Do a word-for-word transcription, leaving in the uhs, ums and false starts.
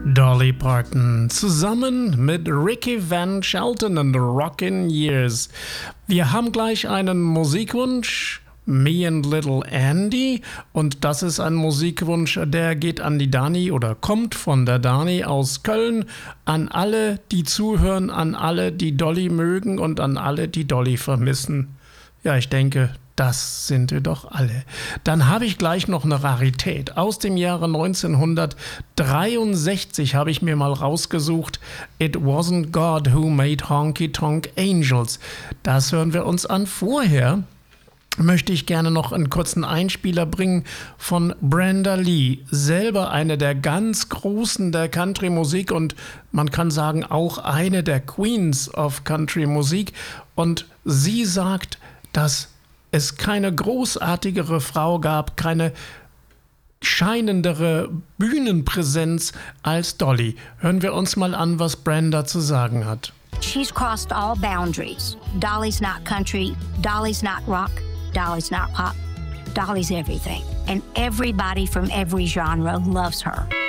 Dolly Parton zusammen mit Ricky Van Shelton and the Rockin' Years. Wir haben gleich einen Musikwunsch, Me and Little Andy, und das ist ein Musikwunsch, der geht an die Dani oder kommt von der Dani aus Köln, an alle, die zuhören, an alle, die Dolly mögen und an alle, die Dolly vermissen. Ja, ich denke, das sind wir doch alle. Dann habe ich gleich noch eine Rarität. Aus dem Jahre neunzehnhundertdreiundsechzig habe ich mir mal rausgesucht. It wasn't God who made Honky Tonk Angels. Das hören wir uns an. Vorher möchte ich gerne noch einen kurzen Einspieler bringen von Brenda Lee. Selber eine der ganz Großen der Country-Musik und man kann sagen auch eine der Queens of Country-Musik. Und sie sagt, dass es keine großartigere Frau gab, keine scheinendere Bühnenpräsenz als Dolly. Hören wir uns mal an, was Brenda zu sagen hat. She's crossed all boundaries. Dolly's not country, Dolly's not rock, Dolly's not pop, Dolly's everything. And everybody from every genre loves her.